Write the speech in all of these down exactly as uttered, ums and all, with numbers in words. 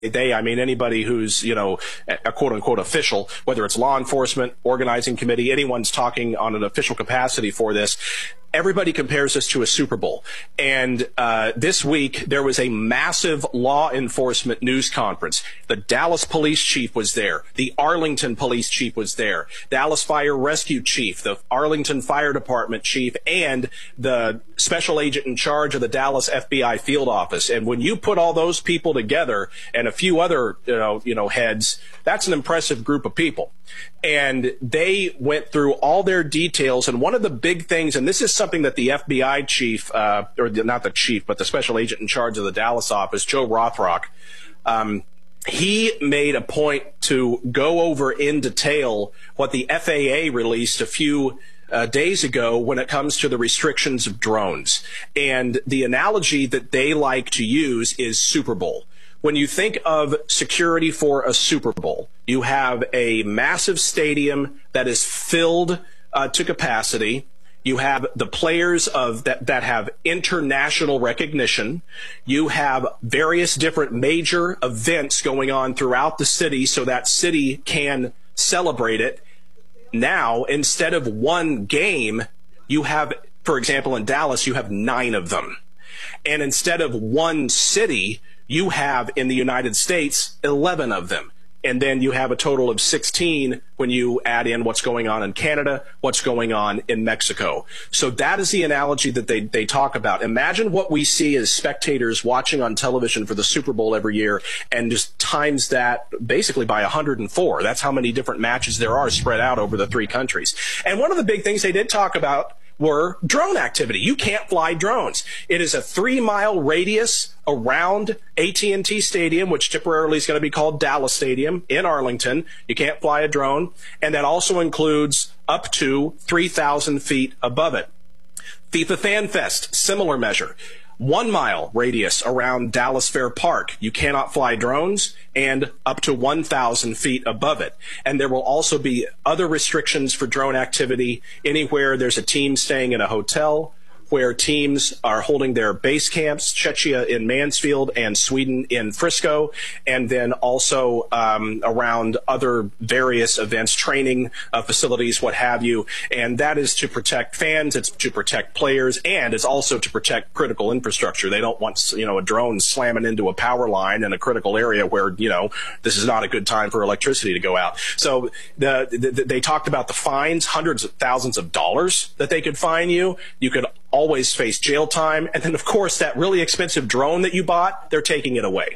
they, I mean anybody who's, you know, a quote unquote official, whether it's law enforcement, organizing committee, anyone's talking on an official capacity for this. Everybody compares this to a Super Bowl. And uh, this week, there was a massive law enforcement news conference. The Dallas police chief was there. The Arlington police chief was there. Dallas Fire Rescue chief, the Arlington Fire Department chief, and the special agent in charge of the Dallas F B I field office. And when you put all those people together and a few other, you know, you know, heads, that's an impressive group of people. And they went through all their details. And one of the big things, and this is something that the F B I chief, uh, or the, not the chief, but the special agent in charge of the Dallas office, Joe Rothrock, um, he made a point to go over in detail what the F A A released a few Uh, days ago when it comes to the restrictions of drones. And the analogy that they like to use is Super Bowl. When you think of security for a Super Bowl, you have a massive stadium that is filled uh, to capacity. You have the players of that, that have international recognition. You have various different major events going on throughout the city so that city can celebrate it. Now, instead of one game, you have, for example, in Dallas, you have nine of them. And instead of one city, you have in the United States eleven of them. And then you have a total of sixteen when you add in what's going on in Canada, what's going on in Mexico. So that is the analogy that they, they talk about. Imagine what we see as spectators watching on television for the Super Bowl every year and just times that basically by one hundred four. That's how many different matches there are spread out over the three countries. And one of the big things they did talk about were drone activity. You can't fly drones. It is a three-mile radius around A T and T Stadium, which temporarily is going to be called Dallas Stadium in Arlington. You can't fly a drone. And that also includes up to three thousand feet above it. FIFA Fan Fest, similar measure. One mile radius around Dallas Fair Park. You cannot fly drones, and up to one thousand feet above it. And there will also be other restrictions for drone activity anywhere there's a team staying in a hotel, where teams are holding their base camps, Czechia in Mansfield and Sweden in Frisco, and then also um, around other various events, training uh, facilities, what have you. And that is to protect fans, it's to protect players, and it's also to protect critical infrastructure. They don't want, you know, a drone slamming into a power line in a critical area where, you know, this is not a good time for electricity to go out. So the, the, they talked about the fines, hundreds of thousands of dollars that they could fine you. You could always face jail time. And then, of course, that really expensive drone that you bought, they're taking it away.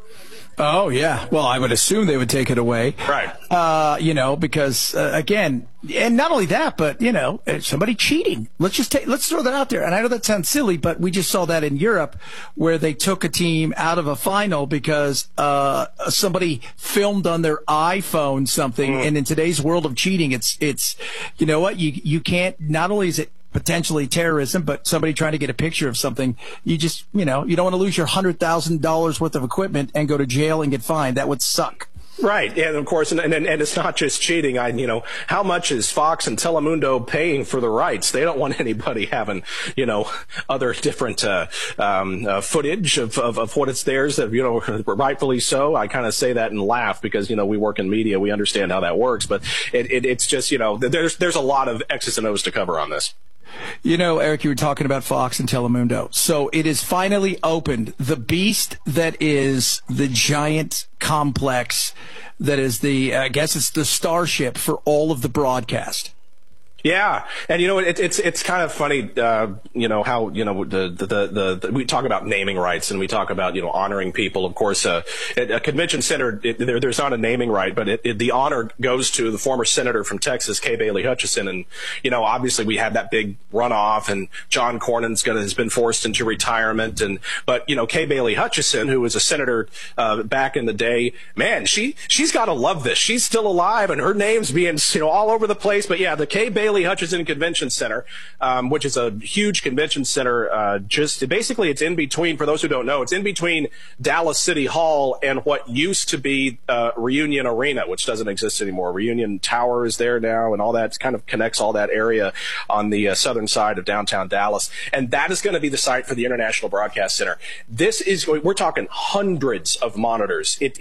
Oh, yeah. Well, I would assume they would take it away. Right. Uh, you know, because, uh, again, and not only that, but, you know, somebody cheating. Let's just take, let's throw that out there. And I know that sounds silly, but we just saw that in Europe where they took a team out of a final because uh, somebody filmed on their iPhone something. Mm. And in today's world of cheating, it's, it's, you know what, you, you can't, not only is it potentially terrorism, but somebody trying to get a picture of something, you just, you know, you don't want to lose your one hundred thousand dollars worth of equipment and go to jail and get fined. That would suck. Right. And of course, and, and, and it's not just cheating. I, you know, how much is Fox and Telemundo paying for the rights? They don't want anybody having, you know, other different, uh, um, uh, footage of, of, of what it's theirs that, you know, rightfully so. I kind of say that and laugh because, you know, we work in media. We understand how that works, but it, it, it's just, you know, there's, there's a lot of X's and O's to cover on this. You know, Eric, you were talking about Fox and Telemundo. So it is finally opened. The beast that is the giant complex that is the, I guess it's the starship for all of the broadcast. Yeah, and you know it, it's it's kind of funny, uh, you know how you know the, the the the we talk about naming rights and we talk about you know honoring people. Of course, uh, at a convention center, it, there, there's not a naming right, but it, it, the honor goes to the former senator from Texas, Kay Bailey Hutchison, and you know obviously we had that big runoff, and John Cornyn's gonna has been forced into retirement, and but you know Kay Bailey Hutchison, who was a senator uh, back in the day, man, she she's got to love this. She's still alive, and her name's being you know all over the place. But yeah, the Kay Bailey Haley Hutchinson Convention Center, um, which is a huge convention center. Uh, just basically, it's in between. For those who don't know, it's in between Dallas City Hall and what used to be uh, Reunion Arena, which doesn't exist anymore. Reunion Tower is there now, and all that kind of connects all that area on the uh, southern side of downtown Dallas. And that is going to be the site for the International Broadcast Center. This is we're talking hundreds of monitors. It